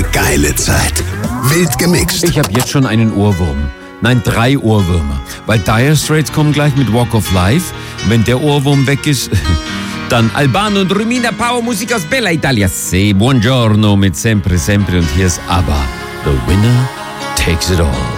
geile Zeit. Wild gemixt. Ich habe jetzt schon einen Ohrwurm. Nein, 3 Ohrwürmer. Weil Dire Straits kommen gleich mit Walk of Life. Und wenn der Ohrwurm weg ist, dann Albano und Romina Power, Musik aus Bella Italia. Buongiorno mit Sempre Sempre. Und hier ist ABBA. The winner takes it all.